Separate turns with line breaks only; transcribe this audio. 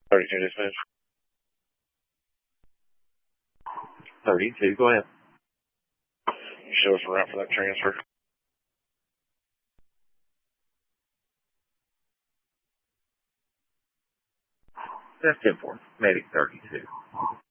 32 dispatch. 32, go ahead. Show us a route for that transfer. That's 10-4, Medic 32.